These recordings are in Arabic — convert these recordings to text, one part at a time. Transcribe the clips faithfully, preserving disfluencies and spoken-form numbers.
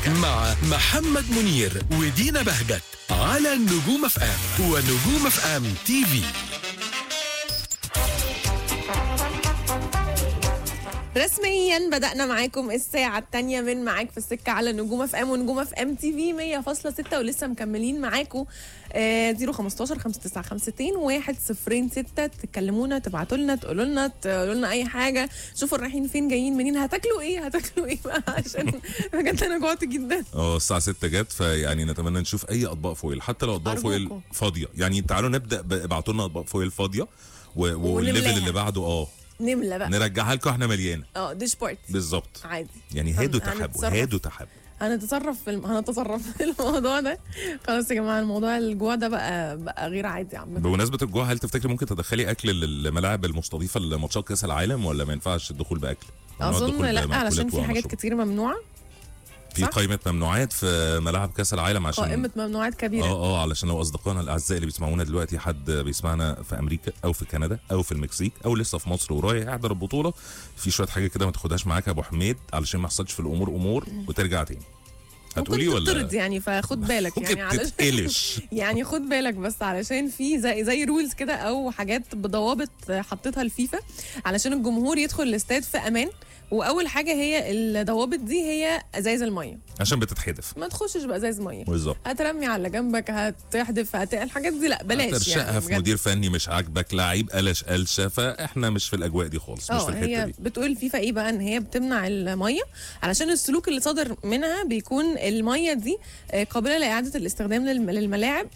مع محمد منير ودينا بهجت على نجوم اف ام ونجوم اف ام تي في. رسميا بدأنا معاكم الساعة الثانية من معاك في السكة على نجوم اف ام ونجوم اف ام تي في مية فاصلة ستة، ولسه مكملين معاكم صفر خمستاشر خمسة تسعة خمستين واحد صفرين ستة. تكلمونا، تبعتوا لنا، تقولوا لنا تقولوا لنا اي حاجة. شوفوا رايحين فين، جايين منين، هتاكلوا ايه هتاكلوا ايه بقى، عشان بجد انا جوعت جدا. اه الساعة ستة جت، فيعني نتمنى نشوف اي اطباق فويل، حتى لو اطباق فويل فاضية. يعني تعالوا نبدأ، ابعتوا لنا اطباق فويل فاضية والليفل اللي بعده اه نملى بقى، نرجعها لكم احنا مليانه. اه ديش بارتي بالظبط، عادي. يعني هادوا تحبوا هادوا تحبوا هنتصرف في الم... هنتصرف في الموضوع ده. خلاص يا جماعه، الموضوع الجوع ده بقى بقى غير عادي عامه. بمناسبه الجوع، هل تفتكري ممكن تدخلي اكل للملاعب المستضيفه لماتشات كاس العالم، ولا ما ينفعش الدخول باكل؟ اظن لا، علشان في حاجات كتير ممنوعه في قائمة ممنوعات في ملاعب كاس العالم، عشان قائمة ممنوعات كبيرة. اه اه علشان لو اصدقائنا الاعزاء اللي بيسمعونا دلوقتي حد بيسمعنا في امريكا او في كندا او في المكسيك او لسه في مصر ورايح يحضر البطولة، في شوية حاجة كده ما تاخدهاش معاك يا ابو حميد، علشان ما يحصلش في الامور امور وترجع تاني. هتقولي ولا تطرد يعني؟ فخد بالك يعني علشان يعني خد بالك بس، علشان في زي زي رولز كده او حاجات بضوابط حطتها الفيفا علشان الجمهور يدخل الاستاد في امان. واول حاجه هي الضوابط دي هي ازايز الميه، عشان بتتحدف. ما تخشش بازايز ميه بالظبط، هترمي على جنبك، هتحدف، هت... الحاجات دي لا بلاش. هترشقها يعني في مدير فني مش عاجبك، لعيب قلش قلشه، فاحنا مش في الاجواء دي خالص، مش في الحته هي دي. بتقول الفيفا ايه بقى؟ ان هي بتمنع الميه علشان السلوك اللي صادر منها بيكون الميه دي قابله لاعاده الاستخدام للملاعب،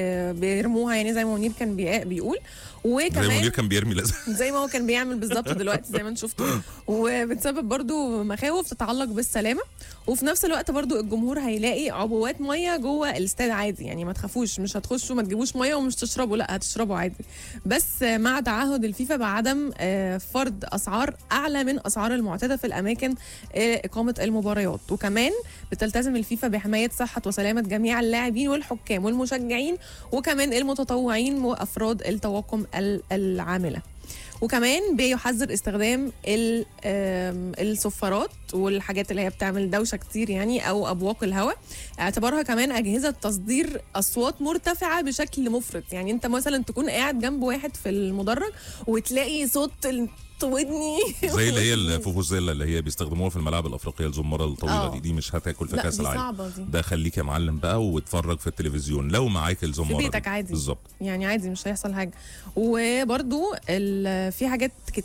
بيرموها يعني زي ما منير كان بيقول، وكمان زي ما منير كان بيرمي لازم زي ما هو كان بيعمل بالظبط دلوقتي زي ما انتم شفتوا، وبتسبب برضو مخاوف تتعلق بالسلامه. وفي نفس الوقت برضو الجمهور هيلاقي عبوات ميه جوه الاستاد عادي، يعني ما تخافوش، مش هتخشوا ما تجيبوش ميه ومش تشربوا، لا هتشربوا عادي، بس مع تعهد الفيفا بعدم فرض اسعار اعلى من اسعار المعتاده في الاماكن اقامه المباريات. وكمان بتلتزم الفيفا بحمايه صحه وسلامه جميع اللاعبين والحكام والمشجعين وكمان المتطوعين وافراد الطواقم العامله. وكمان بيحذر استخدام الصفارات والحاجات اللي هي بتعمل دوشه كتير يعني، او ابواق الهواء، اعتبارها كمان اجهزه تصدير اصوات مرتفعه بشكل مفرط. يعني انت مثلا تكون قاعد جنب واحد في المدرج وتلاقي صوت ودني زي اللي هي الفوفوزيلا اللي هي بيستخدموها في الملاعب الافريقيه، الزماره الطويله أوه. دي دي مش هتاكل في كاس العالم. دي. ده خليك يا معلم بقى واتفرج في التلفزيون لو معاك الزماره في بيتك عادي بالظبط، يعني عادي مش هيحصل حاجه. وبرده في حاجات كتير